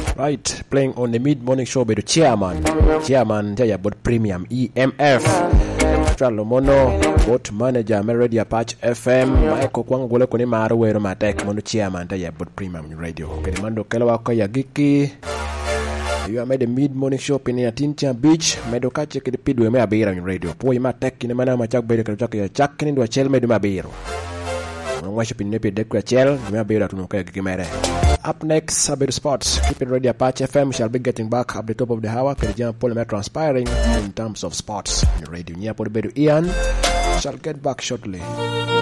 Right, playing on the mid-morning show by the chairman Jaya Bot Premium EMF Tralomono Bot Manager Radio Patch FM Michael Kwangole kuni maru wero matek mono chairman Jaya Bot Premium Radio Kedimando kela wako ya giki you are made the mid-morning show in Tintia Beach medo kache kidipidwe me abira radio po matek ni mana machak bede kachak ya chak ni ndo chel medo mabiro Worship in Nepi Dekra Chel, Up next, Sabir Sports. Keep it ready, Apache FM. We shall be getting back up the top of the hour. Kerijan Polymer transpiring in terms of sports. Radio Nia Polybedu Ian shall get back shortly.